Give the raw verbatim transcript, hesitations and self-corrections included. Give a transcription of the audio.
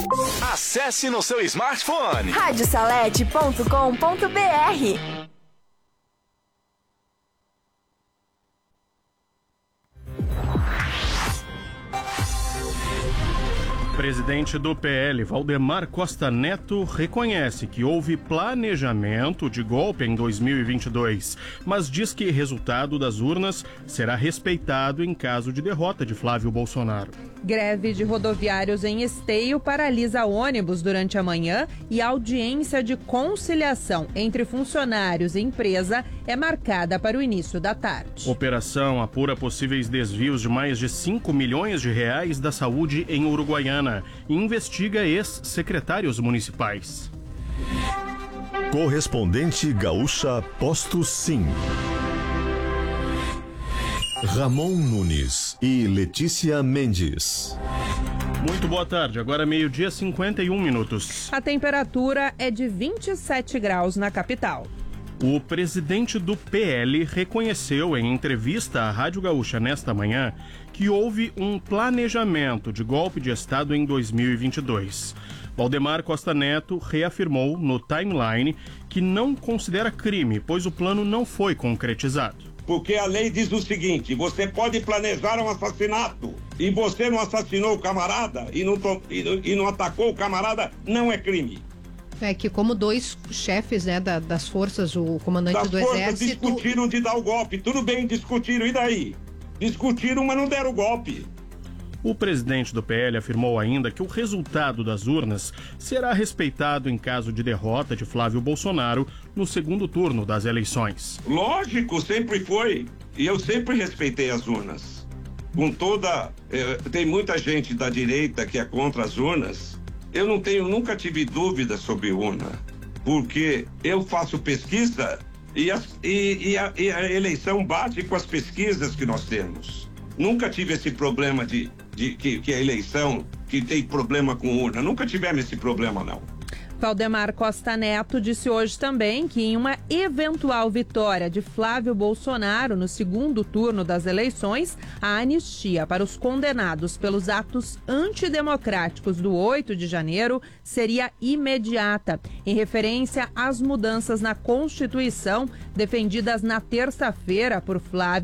Acesse no seu smartphone rádio salete ponto com ponto br. O presidente do P L, Valdemar Costa Neto, reconhece que houve planejamento de golpe em dois mil e vinte e dois, mas diz que o resultado das urnas será respeitado em caso de derrota de Flávio Bolsonaro. Greve de rodoviários em Esteio paralisa ônibus durante a manhã e a audiência de conciliação entre funcionários e empresa é marcada para o início da tarde. Operação apura possíveis desvios de mais de cinco milhões de reais da saúde em Uruguaiana e investiga ex-secretários municipais. Correspondente gaúcha Posto Sim. Ramon Nunes e Letícia Mendes. Muito boa tarde, agora meio-dia cinquenta e um minutos. A temperatura é de vinte e sete graus na capital. O presidente do P L reconheceu em entrevista à Rádio Gaúcha nesta manhã que houve um planejamento de golpe de Estado em dois mil e vinte e dois. Valdemar Costa Neto reafirmou no timeline que não considera crime, pois o plano não foi concretizado. Porque a lei diz o seguinte: você pode planejar um assassinato e você não assassinou o camarada e não, to- e, e não atacou o camarada, não é crime. É que como dois chefes, né, da, das forças, o comandante das do forças exército... discutiram de dar o golpe, tudo bem, discutiram, e daí? Discutiram, mas não deram o golpe. O presidente do P L afirmou ainda que o resultado das urnas será respeitado em caso de derrota de Flávio Bolsonaro no segundo turno das eleições. Lógico, sempre foi. E eu sempre respeitei as urnas. Com toda... Eh, tem muita gente da direita que é contra as urnas. Eu não tenho, nunca tive dúvida sobre urna. Porque eu faço pesquisa e, as, e, e, a, e a eleição bate com as pesquisas que nós temos. Nunca tive esse problema de, de que, que a eleição, que tem problema com urna. Nunca tivemos esse problema, não. Valdemar Costa Neto disse hoje também que em uma eventual vitória de Flávio Bolsonaro no segundo turno das eleições, a anistia para os condenados pelos atos antidemocráticos do oito de janeiro seria imediata, em referência às mudanças na Constituição defendidas na terça-feira por Flávio